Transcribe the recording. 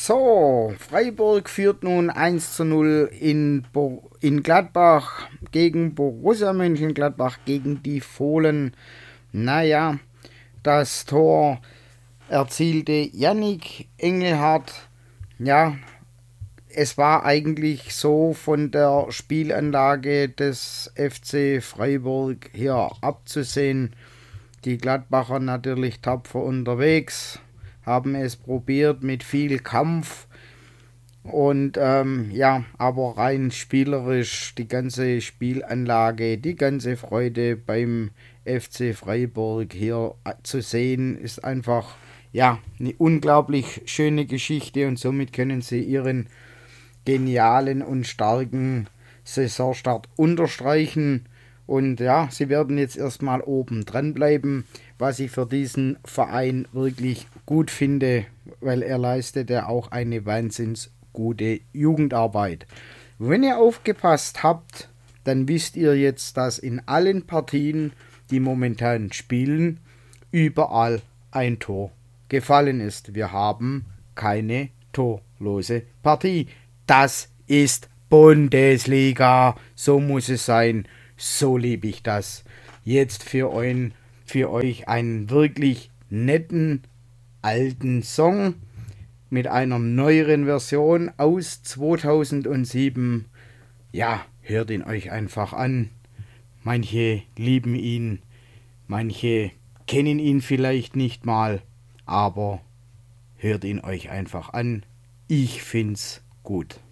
So, Freiburg führt nun 1:0 in Gladbach gegen Borussia Mönchengladbach gegen die Fohlen. Naja, das Tor erzielte Yannick Engelhardt. Ja, es war eigentlich so von der Spielanlage des FC Freiburg hier abzusehen. Die Gladbacher natürlich tapfer unterwegs, haben es probiert mit viel Kampf und aber rein spielerisch die ganze Spielanlage, die ganze Freude beim FC Freiburg hier zu sehen, ist einfach eine unglaublich schöne Geschichte und somit können sie ihren genialen und starken Saisonstart unterstreichen. Und ja, sie werden jetzt erstmal oben dran bleiben, was ich für diesen Verein wirklich gut finde, weil er leistet ja auch eine wahnsinns gute Jugendarbeit. Wenn ihr aufgepasst habt, dann wisst ihr jetzt, dass in allen Partien, die momentan spielen, überall ein Tor gefallen ist. Wir haben keine torlose Partie. Das ist Bundesliga. So muss es sein. So liebe ich das. Jetzt für euch einen wirklich netten alten Song mit einer neueren Version aus 2007. Ja, hört ihn euch einfach an. Manche lieben ihn, manche kennen ihn vielleicht nicht mal, aber hört ihn euch einfach an. Ich find's gut.